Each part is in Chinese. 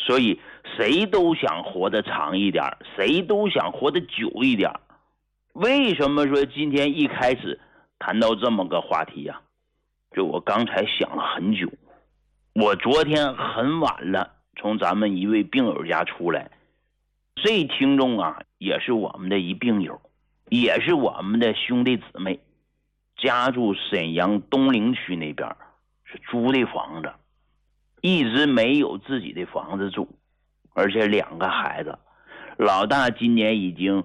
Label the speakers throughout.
Speaker 1: 所以谁都想活得长一点，谁都想活得久一点。为什么说今天一开始谈到这么个话题呀？就我刚才想了很久，我昨天很晚了从咱们一位病友家出来，这听众啊也是我们的一病友，也是我们的兄弟姊妹，家住沈阳东陵区那边，是租的房子，一直没有自己的房子住，而且2个孩子，老大今年已经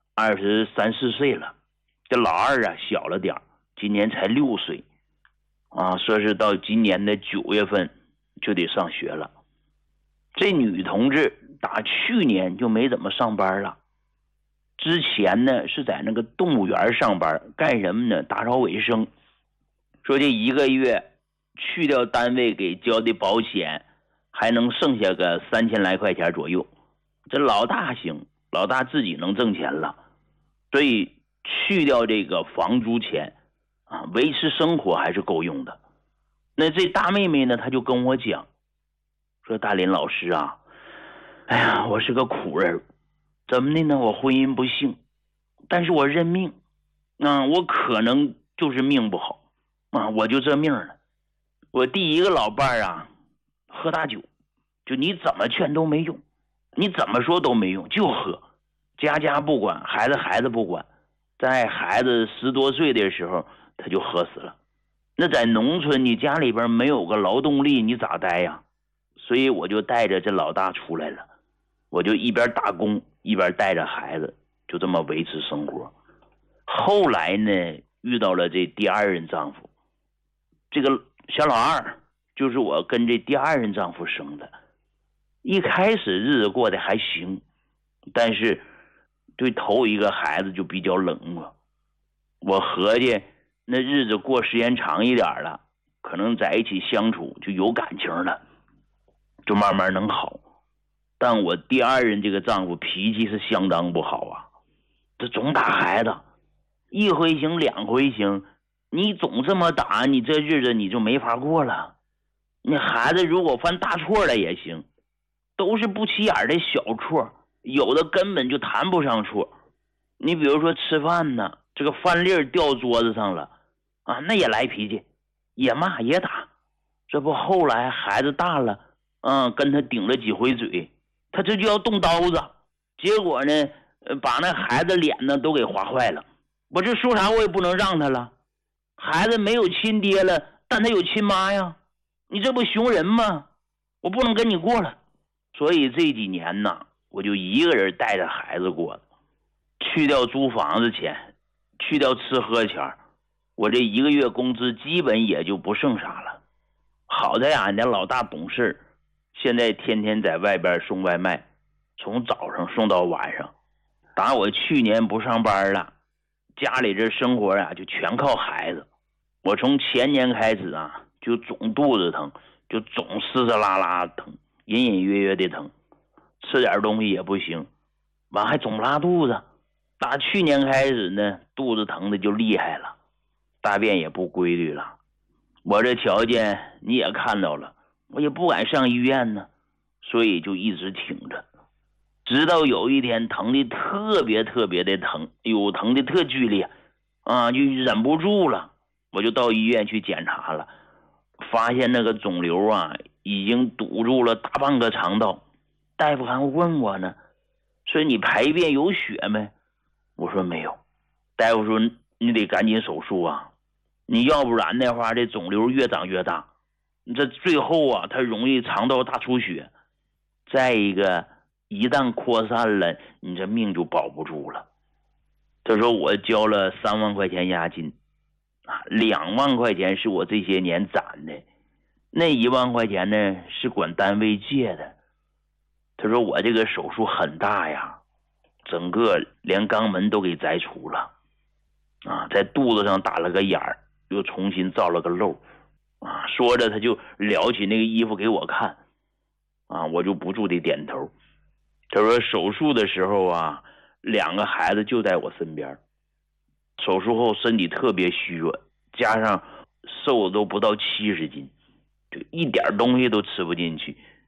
Speaker 1: 23、24岁了，这老二啊小了点，今年才6岁啊，说是到今年的9月份就得上学了。这女同志打去年就没怎么上班了，之前呢是在那个动物园上班，干什么呢？打扫卫生。说这1个月去掉单位给交的保险，还能剩下个3000来块钱左右。这老大行，老大自己能挣钱了，所以去掉这个房租钱啊，维持生活还是够用的。那这大妹妹呢，她就跟我讲说，大林老师啊，哎呀，我是个苦人，怎么的呢？我婚姻不幸，但是我认命，我可能就是命不好啊，我就这命了。我第一个老伴啊，喝大酒，就你怎么劝都没用，你怎么说都没用，就喝，家不管，孩子不管，在孩子10多岁的时候他就喝死了。那在农村你家里边没有个劳动力，你咋待呀？所以我就带着这老大出来了，我就一边打工一边带着孩子，就这么维持生活。后来呢，遇到了这第2任丈夫，这个小老二就是我跟这第2任丈夫生的。一开始日子过得还行，但是对头一个孩子就比较冷漠。我合计那日子过时间长一点了，可能在一起相处就有感情了，就慢慢能好。但我第2任这个丈夫脾气是相当不好啊，这总打孩子，一回行2回行，你总这么打，你这日子你就没法过了。你孩子如果犯大错了也行，都是不起眼的小错，有的根本就谈不上错。你比如说吃饭呢，这个饭粒掉桌子上了啊，那也来脾气，也骂也打。这不后来孩子大了，跟他顶了几回嘴，他这就要动刀子，结果呢把那孩子脸呢都给划坏了。我这说啥我也不能让他了，孩子没有亲爹了，但他有亲妈呀，你这不熊人吗？我不能跟你过了。所以这几年呢，我就一个人带着孩子过的，去掉租房子钱，去掉吃喝钱，我这1个月工资基本也就不剩啥了。好在俺家老大懂事，现在天天在外边送外卖，从早上送到晚上。打我去年不上班了，家里这生活啊就全靠孩子。我从前年开始啊，就总肚子疼，就总湿湿拉拉疼，隐隐约约的疼，吃点东西也不行，完还总拉肚子。打去年开始呢，肚子疼的就厉害了，大便也不规律了。我这条件你也看到了，我也不敢上医院呢，所以就一直挺着。直到有一天疼的特别的疼，疼的特剧烈啊，就忍不住了，我就到医院去检查了，发现那个肿瘤啊已经堵住了大半个肠道。大夫还问我呢，说你排便有血没？我说没有。大夫说你得赶紧手术啊，你要不然的话这肿瘤越长越大，这最后啊它容易肠道大出血，再一个一旦扩散了，你这命就保不住了。他说我交了3万块钱押金2万块钱是我这些年攒的，那1万块钱呢是管单位借的。他说我这个手术很大呀，整个连肛门都给摘除了在肚子上打了个眼儿，又重新造了个漏说着他就撩起那个衣服给我看我就不住地点头。他说手术的时候2个孩子就在我身边，手术后身体特别虚弱，加上瘦的都不到70斤，就一点东西都吃不进去，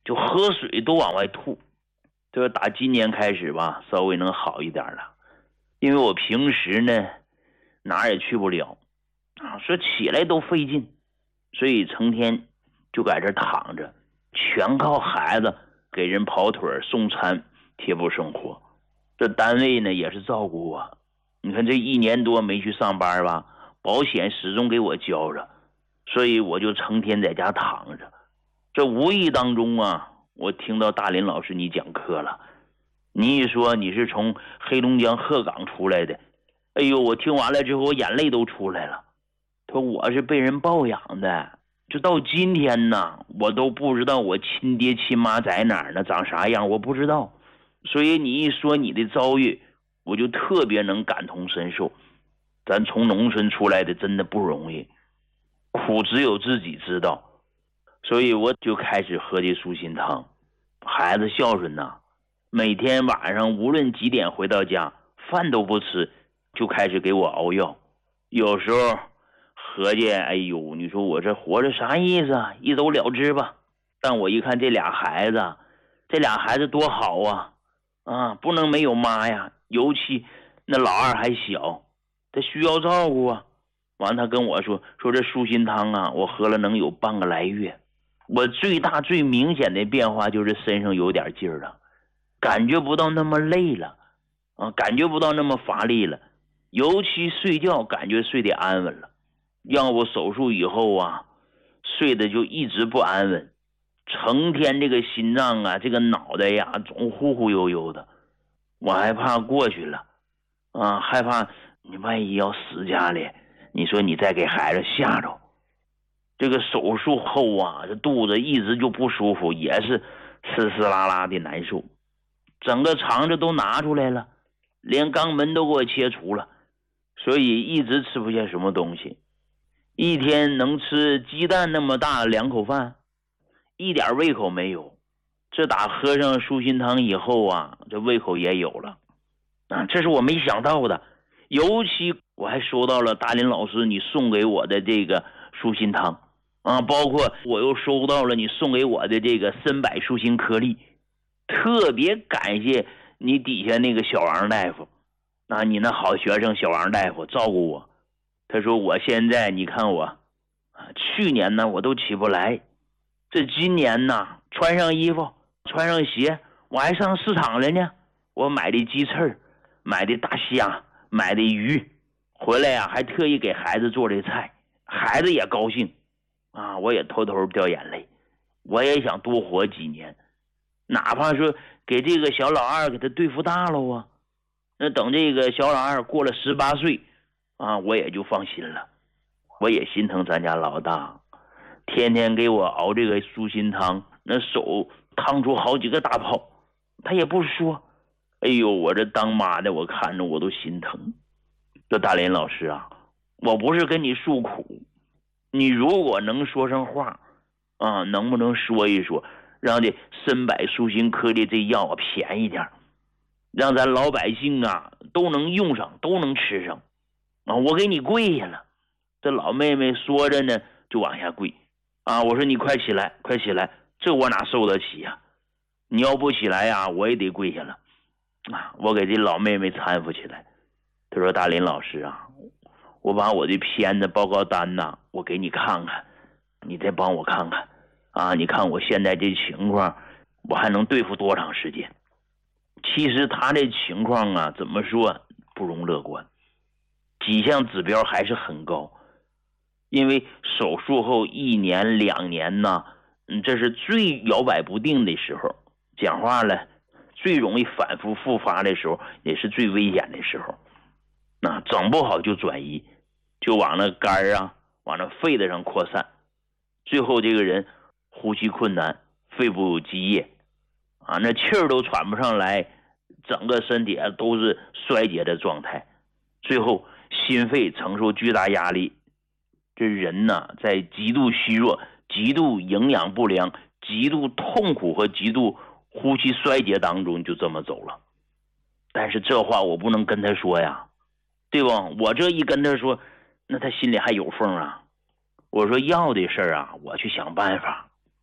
Speaker 1: 就喝水都往外吐。这个打今年开始吧，稍微能好一点了。因为我平时呢哪儿也去不了啊，说起来都费劲，所以成天就在这躺着，全靠孩子给人跑腿送餐贴补生活。这单位呢也是照顾我，你看这1年多没去上班吧，保险始终给我交着，所以我就成天在家躺着。这无意当中啊，我听到大林老师你讲课了，你一说你是从黑龙江鹤岗出来的，哎呦，我听完了之后我眼泪都出来了。他说我是被人抱养的，就到今天呢我都不知道我亲爹亲妈在哪儿呢，长啥样我不知道。所以你一说你的遭遇，我就特别能感同身受。咱从农村出来的真的不容易，苦只有自己知道。所以我就开始喝这舒心汤。孩子孝顺呐，每天晚上无论几点回到家，饭都不吃，就开始给我熬药。有时候合计，哎呦，你说我这活着啥意思啊，一走了之吧。但我一看这俩孩子多好啊，不能没有妈呀，尤其那老二还小，他需要照顾啊。完他跟我说这舒心汤啊，我喝了能有半个来月。我最大最明显的变化就是身上有点劲儿了，感觉不到那么累了啊，感觉不到那么乏力了，尤其睡觉感觉睡得安稳了。要不手术以后啊，睡得就一直不安稳，成天这个心脏啊，这个脑袋呀总忽忽悠悠的。我害怕过去了啊，害怕你万一要死家里，你说你再给孩子吓着。这个手术后啊，这肚子一直就不舒服，也是呲呲啦啦的难受，整个肠子都拿出来了，连肛门都给我切除了，所以一直吃不下什么东西，一天能吃鸡蛋那么大2口饭，一点胃口没有。这打喝上舒心汤以后啊，这胃口也有了啊，这是我没想到的。尤其我还收到了大林老师你送给我的这个舒心汤啊，包括我又收到了你送给我的这个参柏舒心颗粒，特别感谢你底下那个小王大夫啊，你那好学生小王大夫照顾我。他说我现在你看我去年呢我都起不来，这今年呢穿上衣服穿上鞋，我还上市场了呢，我买的鸡翅，买的大虾，买的鱼，回来呀还特意给孩子做这菜，孩子也高兴啊，我也偷偷掉眼泪。我也想多活几年，哪怕说给这个小老二给他对付大了啊，那等这个小老二过了18岁啊，我也就放心了。我也心疼咱家老大，天天给我熬这个舒心汤，那手烫出好几个大泡，他也不说。哎呦，我这当妈的我看着我都心疼。这大林老师啊，我不是跟你诉苦，你如果能说上话啊，能不能说一说，让这参柏舒心颗粒这药啊便宜点，让咱老百姓啊都能用上，都能吃上啊！我给你跪下了。这老妹妹说着呢就往下跪啊，我说你快起来快起来，这我哪受得起呀，你要不起来呀我也得跪下了啊！我给这老妹妹搀扶起来。她说大林老师啊，我把我的片子报告单呐我给你看看，你再帮我看看啊，你看我现在这情况我还能对付多长时间。其实他这情况啊怎么说不容乐观，几项指标还是很高。因为手术后1年2年呢，这是最摇摆不定的时候，讲话了最容易反复复发的时候，也是最危险的时候。那整不好就转移，就往那肝啊往那肺子上扩散，最后这个人呼吸困难，肺部积液啊，那气儿都喘不上来，整个身体都是衰竭的状态，最后心肺承受巨大压力，这人呢在极度虚弱、极度营养不良、极度痛苦和极度呼吸衰竭当中就这么走了。但是这话我不能跟他说呀，对吧？我这一跟他说，那他心里还有缝啊。我说药的事儿啊，我去想办法。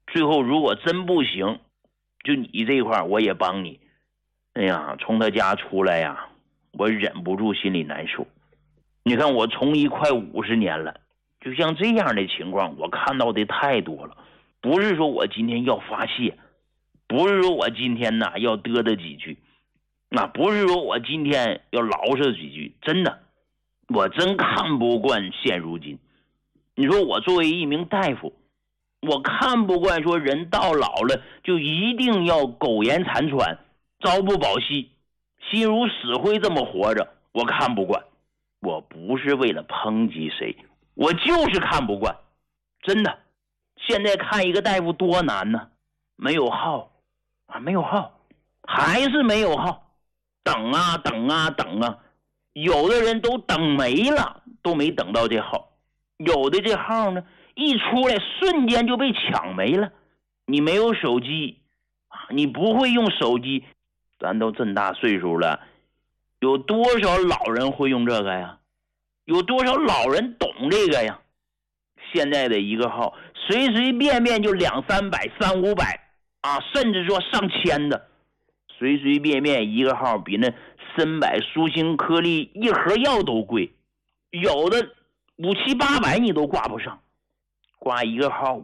Speaker 1: 最后如果真不行，就你这块我也帮你。哎呀，从他家出来呀，我忍不住心里难受。你看我从医快50年了，就像这样的情况我看到的太多了。不是说我今天要发泄，不是说我今天呢要嘚嘚几句，不是说我今天要牢骚几句，真的，我真看不惯现如今。你说我作为一名大夫，我看不惯说人到老了就一定要苟延残喘，朝不保夕，心如死灰这么活着，我看不惯。我不是为了抨击谁，我就是看不惯，真的。现在看一个大夫多难呢，没有号没有号，还是没有号，等啊等啊等啊，有的人都等没了，都没等到这号，有的这号呢一出来瞬间就被抢没了。你没有手机，你不会用手机，咱都这么大岁数了，有多少老人会用这个呀？有多少老人懂这个呀？现在的一个号随随便便就200、300、300、500甚至说上千的，随随便便一个号比那参柏舒心颗粒一盒药都贵，有的5、7、800你都挂不上，挂一个号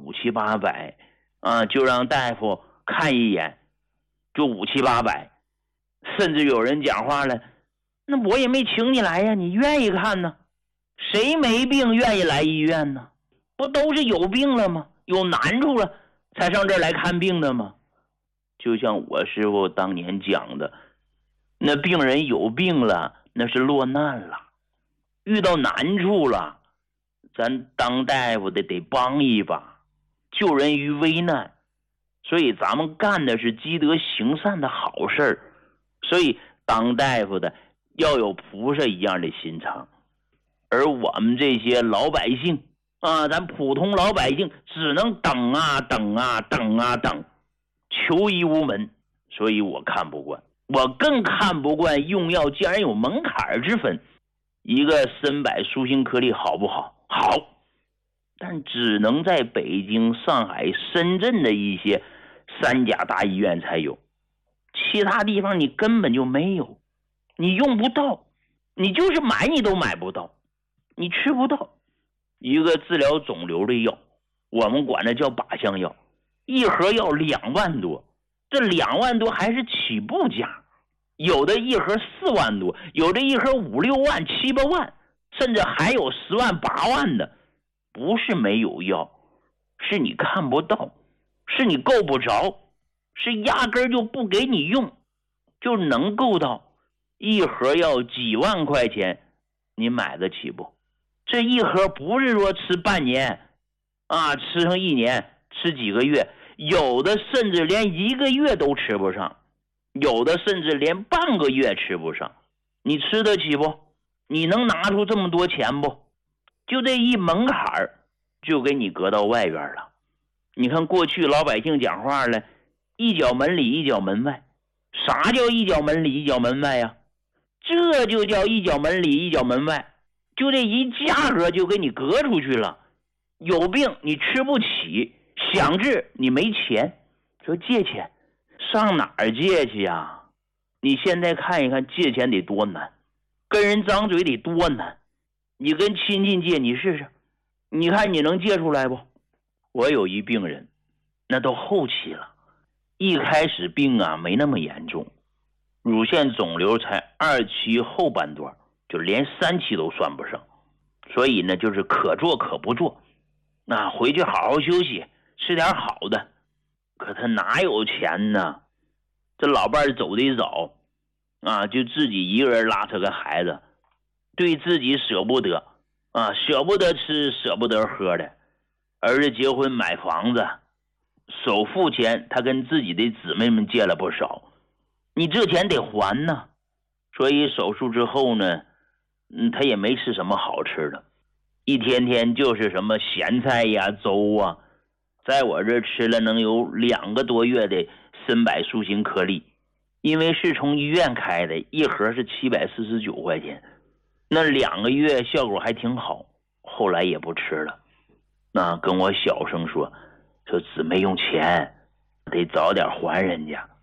Speaker 1: 5、7、800就让大夫看一眼就5、7、800，甚至有人讲话了，那我也没请你来呀，你愿意看呢？谁没病愿意来医院呢？不都是有病了吗？有难处了才上这儿来看病的吗？就像我师傅当年讲的，那病人有病了那是落难了，遇到难处了，咱当大夫的得帮一把，救人于危难。所以咱们干的是积德行善的好事儿，所以当大夫的要有菩萨一样的心肠。而我们这些老百姓咱普通老百姓只能等啊等啊等啊等，求医无门。所以我看不惯，我更看不惯用药竟然有门槛之分。一个参柏舒心颗粒好不好？好，但只能在北京、上海、深圳的一些3甲大医院才有，其他地方你根本就没有，你用不到，你就是买你都买不到，你吃不到。一个治疗肿瘤的药，我们管它叫靶向药，一盒要2万多，这2万多还是起步价，有的一盒4万多，有的一盒5、6万、7、8万，甚至还有10万、8万的。不是没有药，是你看不到，是你够不着，是压根儿就不给你用，就能够到。一盒要几万块钱，你买得起不？这一盒不是说吃半年吃上1年，吃几个月，有的甚至连1个月都吃不上，有的甚至连半个月吃不上。你吃得起不？你能拿出这么多钱不？就这一门槛就给你搁到外边了。你看过去老百姓讲话了，一脚门里一脚门外。啥叫一脚门里一脚门外呀？这就叫一脚门里一脚门外，就这一价格就给你隔出去了。有病你吃不起，想治你没钱，说借钱上哪儿借去呀？你现在看一看借钱得多难，跟人张嘴得多难。你跟亲戚借你试试，你看你能借出来不？我有一病人，那都后期了，一开始病没那么严重，乳腺肿瘤才2期后半段，就连3期都算不上，所以呢就是可做可不做，回去好好休息，吃点好的。可他哪有钱呢？这老伴走得早就自己一个人拉扯个孩子，对自己舍不得舍不得吃舍不得喝的。儿子结婚买房子，首付钱他跟自己的姊妹们借了不少，你这钱得还呢。所以手术之后呢他也没吃什么好吃的，一天天就是什么咸菜呀粥啊。在我这吃了能有2个多月的参柏舒心颗粒，因为是从医院开的，一盒是749块钱，那2个月效果还挺好，后来也不吃了。跟我小声说， 说姊妹用钱得早点还人家。